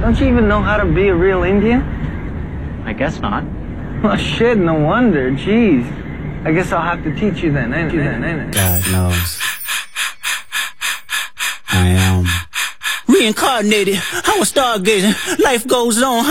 Don't you even know how to be a real Indian? I guess not. Well, shit, no wonder. Jeez. I guess I'll have to teach you then, ain't it? God knows. I am reincarnated. I was stargazing. Life goes on.